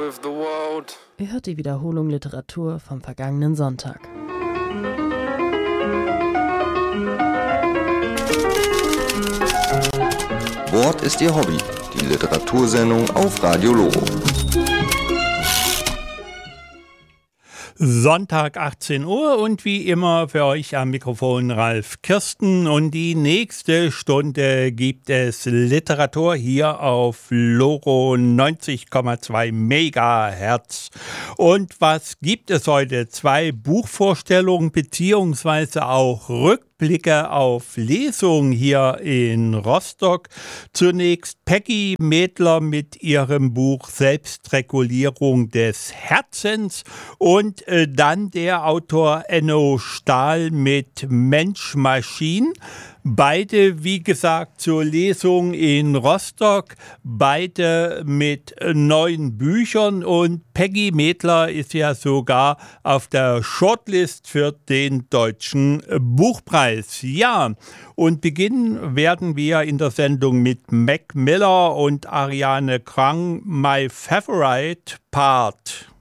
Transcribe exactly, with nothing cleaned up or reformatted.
with the world. Ihr hört die Wiederholung Literatur vom vergangenen Sonntag. Wort ist Ihr Hobby, die Literatursendung auf Radio Loro. Sonntag achtzehn Uhr und wie immer für euch am Mikrofon Ralf Kirsten und die nächste Stunde gibt es Literatur hier auf Loro neunzig Komma zwei Megahertz. Und was gibt es heute? Zwei Buchvorstellungen beziehungsweise auch Rückblicke auf Lesungen hier in Rostock. Zunächst Peggy Medler mit ihrem Buch Selbstregulierung des Herzens und äh, dann der Autor Enno Stahl mit Mensch Maschine. Beide, wie gesagt, zur Lesung in Rostock, beide mit neuen Büchern und Peggy Medler ist ja sogar auf der Shortlist für den Deutschen Buchpreis. Ja, und beginnen werden wir in der Sendung mit Mac Miller und Ariane Krang, My Favorite Part.